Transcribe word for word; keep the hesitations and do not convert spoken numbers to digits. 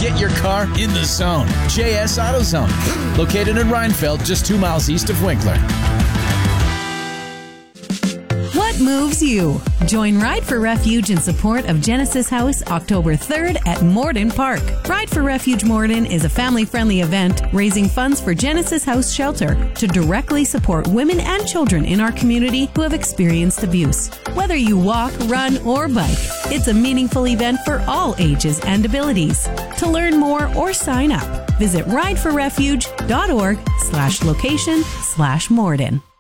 Get your car in the zone. J S AutoZone. Located in Rhinefeld, just two miles east of Winkler. What moves you? Join Ride for Refuge in support of Genesis House October third at Morden Park. Ride for Refuge Morden is a family-friendly event raising funds for Genesis House Shelter to directly support women and children in our community who have experienced abuse. Whether you walk, run, or bike, it's a meaningful event for all ages and abilities. To learn more or sign up, visit rideforrefuge.org slash location slash Morden.